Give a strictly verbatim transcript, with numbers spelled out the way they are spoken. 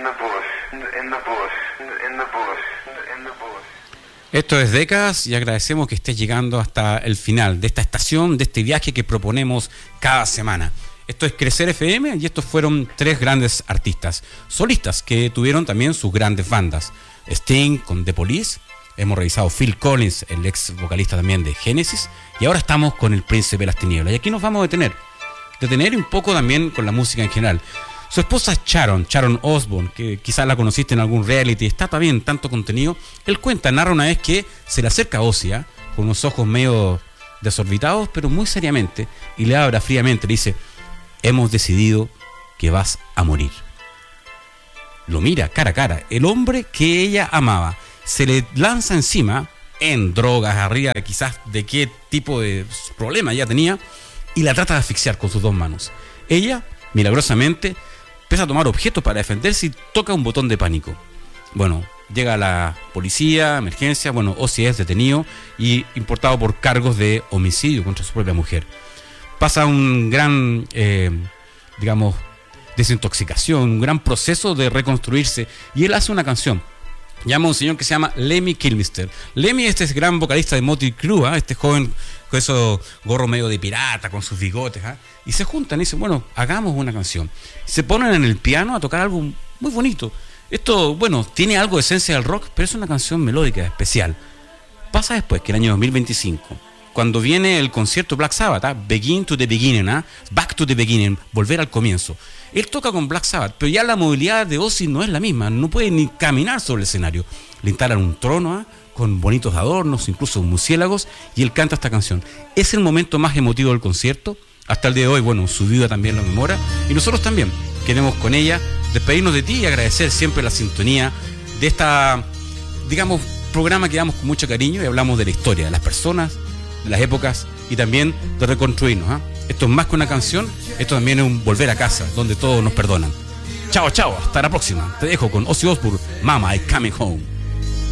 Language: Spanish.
Esto es Décadas y agradecemos que estés llegando hasta el final de esta estación, de este viaje que proponemos cada semana. Esto es Crecer F M y estos fueron tres grandes artistas, solistas que tuvieron también sus grandes bandas. Sting con The Police, hemos revisado Phil Collins, el ex vocalista también de Genesis, y ahora estamos con el Príncipe de las Tinieblas. Y aquí nos vamos a detener, detener un poco también con la música en general. Su esposa Sharon, Sharon Osbourne, que quizás la conociste en algún reality, está también en tanto contenido. Él cuenta, narra una vez que se le acerca a Ozzy, ¿eh? con unos ojos medio desorbitados, pero muy seriamente, y le habla fríamente, le dice: hemos decidido que vas a morir. Lo mira cara a cara, el hombre que ella amaba, se le lanza encima, en drogas, arriba quizás de qué tipo de problema ella tenía, y la trata de asfixiar con sus dos manos. Ella, milagrosamente, empieza a tomar objetos para defenderse y toca un botón de pánico. Bueno, llega la policía, emergencia, bueno, Ozzy es detenido y importado por cargos de homicidio contra su propia mujer. Pasa un gran, eh, digamos, desintoxicación, un gran proceso de reconstruirse, y él hace una canción. Llama a un señor que se llama Lemmy Kilmister. Lemmy, este es gran vocalista de Motley Crue, ¿eh? este joven con esos gorro medio de pirata, con sus bigotes, ¿eh? y se juntan y dicen, bueno, hagamos una canción. Se ponen en el piano a tocar algo muy bonito. Esto, bueno, tiene algo de esencia del rock, pero es una canción melódica especial. Pasa después, que el año dos mil veinticinco, cuando viene el concierto Black Sabbath, ¿eh? Begin to the Beginning, ¿eh? Back to the Beginning, volver al comienzo. Él toca con Black Sabbath, pero ya la movilidad de Ozzy no es la misma, no puede ni caminar sobre el escenario. Le instalan un trono, ¿eh? con bonitos adornos, incluso murciélagos, y él canta esta canción. Es el momento más emotivo del concierto. Hasta el día de hoy, bueno, su vida también lo memora, y nosotros también queremos con ella despedirnos de ti y agradecer siempre la sintonía de esta, digamos, programa que damos con mucho cariño y hablamos de la historia, de las personas, de las épocas y también de reconstruirnos. ¿eh? Esto es más que una canción, esto también es un volver a casa, donde todos nos perdonan. Chao, chao, hasta la próxima. Te dejo con Ozzy Osbourne, Mama, I'm Coming Home.